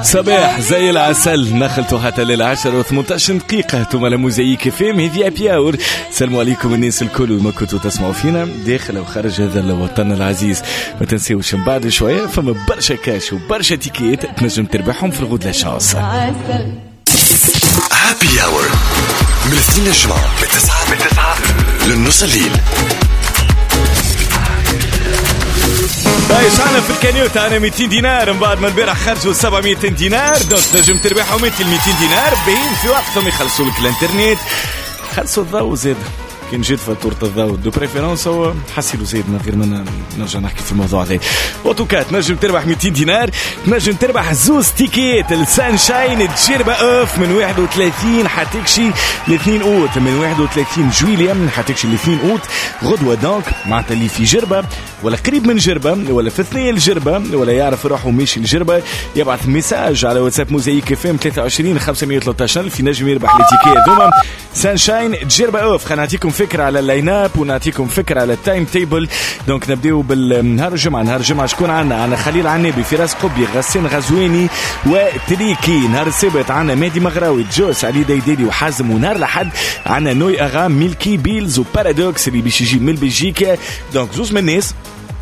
صباح زي العسل نخلتو حتى للعشرة و18 دقيقة. ثم لموزايك فيم هذه أبي أور. سلموا عليكم الناس الكل وما كنتوا تسمعوا فينا داخل وخارج هذا الوطن العزيز. ما تنسيوش من بعد شوية فما برشا كاش وبرشا تيكيت تنجم تربحهم في الغد لاشانس. هابي أور من 2 الجمعة من 9 للنص الليل. شعنا في الكانيوت أنا 200 دينار من بعد ما البارح خرجوا 700 دينار. دونك تنجم تربحهم انت ال 200 دينار باين في وقتهم يخلصوا لك الانترنت. خلصوا الضوء زاد كي جيت فاتورة الضوء دو بريفيرونس هو حسيلو زيد من غير ما نرجع نحكي في الموضوع هذا. اوتوكات تنجم تربح 200 دينار. تنجم تربح زوز تيكيت السانشاين تجربة اوف من 31 حتكشي ل 2 اوت. من 31 جويليا حتكشي ل 2 اوت غدوة. دونك معناتها اللي في جربة ولا قريب من جربة ولا في اثنين الجربة ولا يعرف روحه ماشي الجربة يبعث ميساج على واتساب موزايك اف ام 23 513 في نجم يربح التيكيت ذوما سانشاين تجربة اوف. خلينا نعطيكم فكرة على اللاين اب ونعطيكم فكرة على التايم تيبل. دونك نبداو بالنهار الجمعة. نهار الجمعة شكون عنا خليل عنابي، فراس قبي، غسان غزواني وتريكي. نهار السبت عنا مهدي مغراوي، جوس، علي ديديدي وحازم. ونهار الأحد عنا نوي أغا، ميلكي بيلز وبارادوكس اللي باش يجي من بلجيكا. دونك زوز من الناس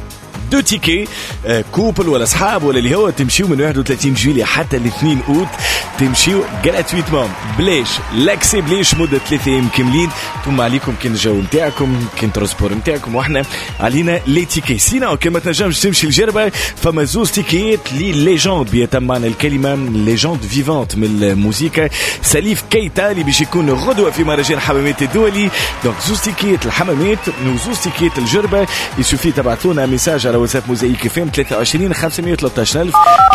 دو تيكي كوبل ولا صحاب ولا اللي هو تمشيو من 31 جويلية حتى ل 2 اوت تمشيو غراتويتمون بلاش لاكسي بلاش مدة 3 ايام كاملين. ثم عليكم كان الجو نتاعكم كان ترونسبور نتاعكم واحنا علينا لي تيكي. سينا كما تنجمش تمشي الجربة فما زوز تيكيات لي ليجوند بيتم معنا الكلمة ليجوند فيفانت من الموسيقى سليف كيتا اللي باش يكون غدوة في مهرجان الحمامات الدولي. دونك زوز تيكيات الحمامات وزوز تيكيات الجربة. يسوفي تبعثونا ميساج على واتساب موزايك فيم 23 513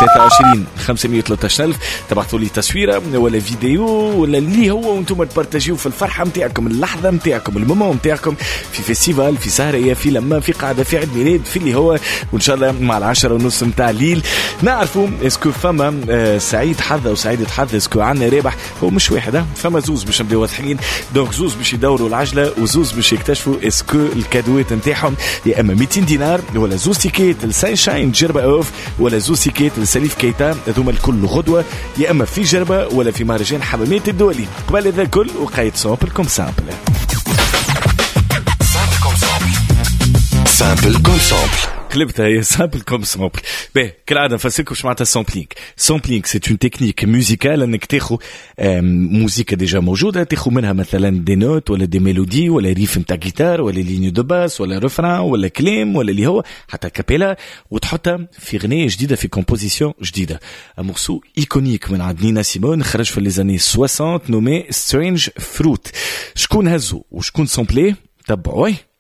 23 513 تبعثوا لي تصويره ولا فيديو ولا اللي هو وانتم تبارتاجيو في الفرحه نتاعكم اللحظه نتاعكم المومون نتاعكم في فيستيفال في سهريه في لما في قاعده في عيد ميلاد في اللي هو وان شاء الله مع 10:30 نتاع الليل نعرفوا اسكو فما سعيد حظ او سعيده حظ اسكو عندنا رابح. هو مش واحد فما زوز باش نبداو واضحين. دونك زوز باش يدوروا العجله وزوز باش يكتشفوا اسكو الكادوات نتاعهم يا اما 200 دينار ولا زوز تيكيت السانشاين جربة اوف ولا زوز تيكيت لسليف كيتا. هذوما الكل غدوة يا اما في جربة ولا في مهرجان حمامات الدولي. قبل هذا الكل وقايد سامبل كوم سامبل قلبتها هي سامبل كوم سامبل. باهي كالعادة نفسركم واش معناتها سامبلينغ. سامبلينغ سي اون تكنيك ميوزيكال انك تاخذ موسيقى ديجا موجودة تاخذ منها مثلا دي نوت ولا دي ميلودي ولا ريف نتاع جيتار ولا لينيو دو باس ولا ريفران ولا كلام ولا اللي هو حتى كابيلا وتحطها في غنية جديدة في كومبوزيسيون جديدة. مورسو ايكونيك من عند نينا سيمون خرج في لي زاني 60 نومي سترينج فروت. شكون هزو وشكون سامبلي تبعوه